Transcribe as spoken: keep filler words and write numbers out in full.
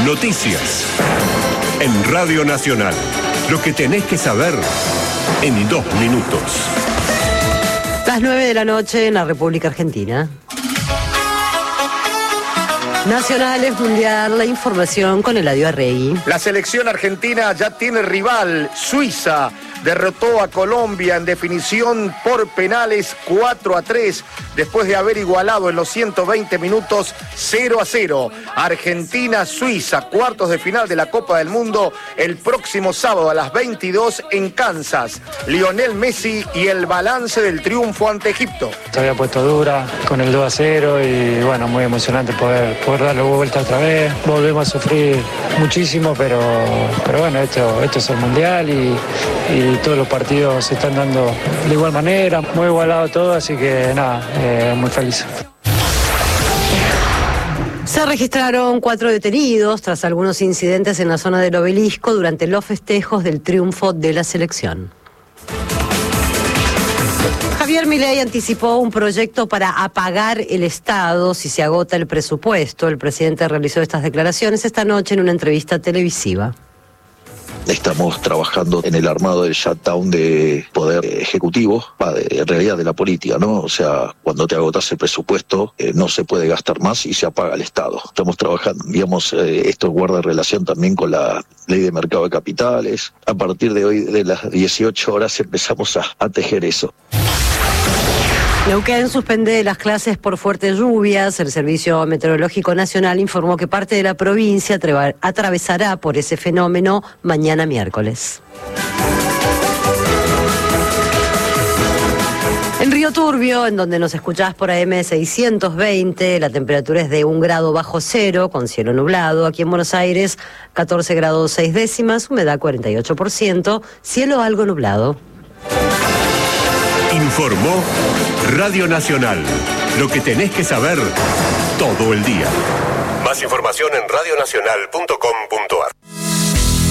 Noticias. En Radio Nacional. Lo que tenés que saber en dos minutos. Las nueve de la noche en la República Argentina. Nacionales Mundial, la información con Eladio Arregui. La selección argentina ya tiene rival, Suiza. Derrotó a Colombia en definición por penales cuatro a tres, después de haber igualado en los ciento veinte minutos cero a cero. Argentina-Suiza, cuartos de final de la Copa del Mundo, el próximo sábado a las veintidós en Kansas. Lionel Messi y el balance del triunfo ante Egipto. Se había puesto dura con el dos a cero y bueno, muy emocionante poder, poder darle vuelta otra vez. Volvemos a sufrir muchísimo, pero, pero bueno, esto, esto es el Mundial y, y todos los partidos se están dando de igual manera, muy igualado todo, así que nada, eh, muy feliz. Se registraron cuatro detenidos tras algunos incidentes en la zona del Obelisco durante los festejos del triunfo de la selección. Javier Milei anticipó un proyecto para apagar el Estado si se agota el presupuesto. El presidente realizó estas declaraciones esta noche en una entrevista televisiva. Estamos trabajando en el armado del shutdown de poder ejecutivo, de, en realidad de la política, ¿no? O sea, cuando te agotas el presupuesto, eh, no se puede gastar más y se apaga el Estado. Estamos trabajando, digamos, eh, esto guarda relación también con la ley de mercado de capitales. A partir de hoy, de las dieciocho horas, empezamos a, a tejer eso. Neuquén suspende las clases por fuertes lluvias. El Servicio Meteorológico Nacional informó que parte de la provincia atravesará por ese fenómeno mañana miércoles. En Río Turbio, en donde nos escuchás por A M seiscientos veinte, la temperatura es de un grado bajo cero, con cielo nublado. Aquí en Buenos Aires, catorce grados seis décimas, humedad cuarenta y ocho por ciento, cielo algo nublado. Informó Radio Nacional. Lo que tenés que saber todo el día. Más información en radio nacional punto com punto ar.